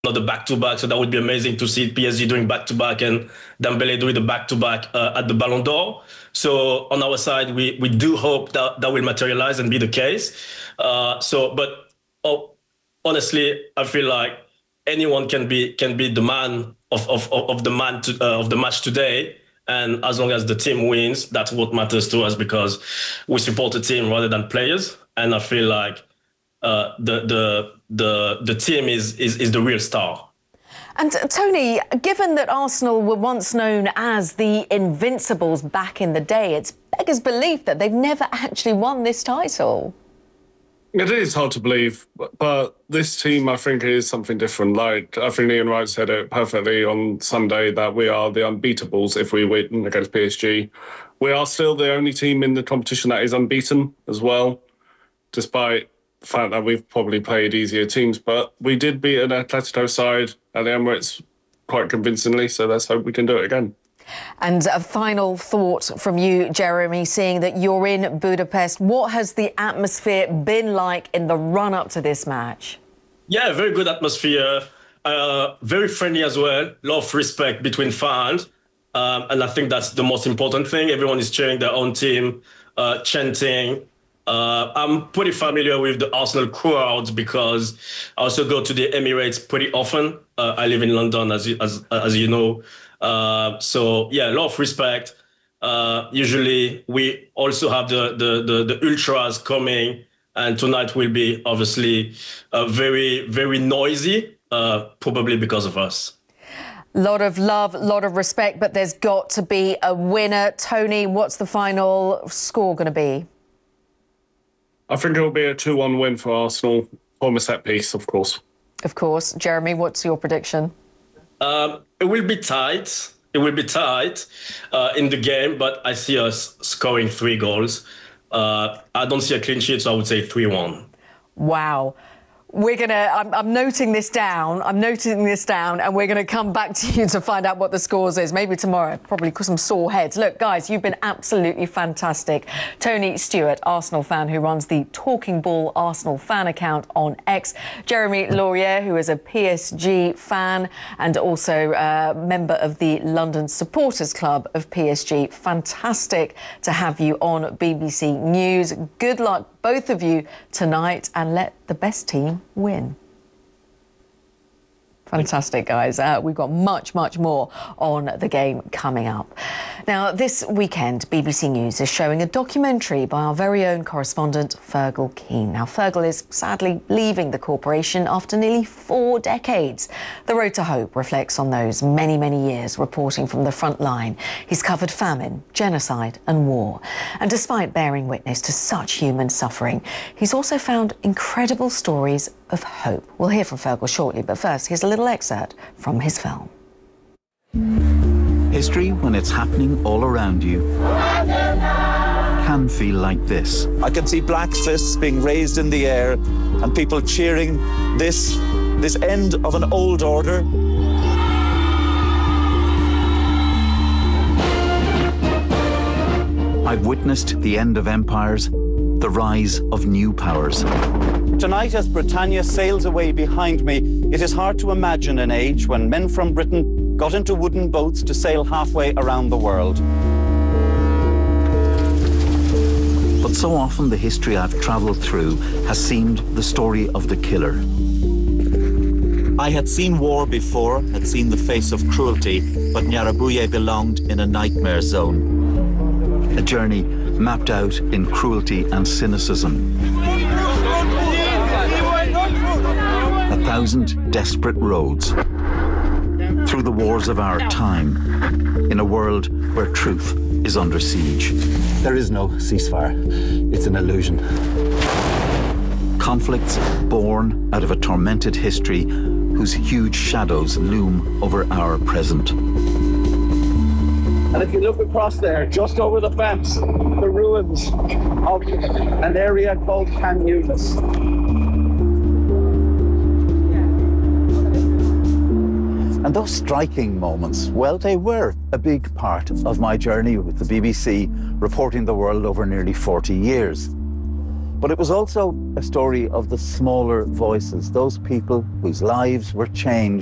another back-to-back. So that would be amazing to see PSG doing back-to-back and Dembele doing the back-to-back at the Ballon d'Or. So on our side, we do hope that will materialize and be the case. Honestly, I feel like anyone can be the man of the match today. And as long as the team wins, that's what matters to us, because we support the team rather than players. And I feel like the team is the real star. And Tony, given that Arsenal were once known as the Invincibles back in the day, it's beggars belief that they've never actually won this title. It is hard to believe, but this team, I think, is something different. Like, I think Ian Wright said it perfectly on Sunday, that we are the unbeatables if we win against PSG. We are still the only team in the competition that is unbeaten as well, despite the fact that we've probably played easier teams. But we did beat an Atletico side at the Emirates quite convincingly, so let's hope we can do it again. And a final thought from you, Jeremy, seeing that you're in Budapest. What has the atmosphere been like in the run-up to this match? Yeah, very good atmosphere. Very friendly as well. A lot of respect between fans. And I think that's the most important thing. Everyone is cheering their own team, chanting. I'm pretty familiar with the Arsenal crowds because I also go to the Emirates pretty often. I live in London, as you know. So yeah, a lot of respect. Usually we also have the ultras coming, and tonight will be obviously very, very noisy, probably because of us. Lot of love, lot of respect, but there's got to be a winner. Tony, what's the final score going to be? I think it will be a 2-1 win for Arsenal, from a set piece, of course. Of course. Jeremy, what's your prediction? It will be tight. It will be tight in the game, but I see us scoring 3 goals. I don't see a clean sheet, so I would say 3-1. Wow. I'm noting this down. And we're gonna come back to you to find out what the scores is. Maybe tomorrow, probably some sore heads. Look, guys, you've been absolutely fantastic. Tony Stewart, Arsenal fan, who runs the Talking Ball Arsenal fan account on X. Jeremy Laurier, who is a PSG fan and also a member of the London Supporters Club of PSG. Fantastic to have you on BBC News. Good luck, both of you, tonight, and let the best team win. Fantastic, guys. We've got much, much more on the game coming up. Now, this weekend, BBC News is showing a documentary by our very own correspondent, Fergal Keane. Now, Fergal is sadly leaving the corporation after nearly 4 decades. The Road to Hope reflects on those many, many years reporting from the front line. He's covered famine, genocide and war. And despite bearing witness to such human suffering, he's also found incredible stories of hope. We'll hear from Fergal shortly, but first, here's a little excerpt from his film. History, when it's happening all around you, can feel like this. I can see black fists being raised in the air and people cheering this end of an old order. I've witnessed the end of empires, the rise of new powers. Tonight, as Britannia sails away behind me, it is hard to imagine an age when men from Britain got into wooden boats to sail halfway around the world. But so often the history I've travelled through has seemed the story of the killer. I had seen war before, had seen the face of cruelty, but Nyarabuye belonged in a nightmare zone. A journey mapped out in cruelty and cynicism. 1,000 desperate roads through the wars of our time, in a world where truth is under siege. There is no ceasefire. It's an illusion. Conflicts born out of a tormented history whose huge shadows loom over our present. And if you look across there, just over the fence, the ruins of an area called Can Eunice. And those striking moments, well, they were a big part of my journey with the BBC, reporting the world over nearly 40 years. But it was also a story of the smaller voices, those people whose lives were changed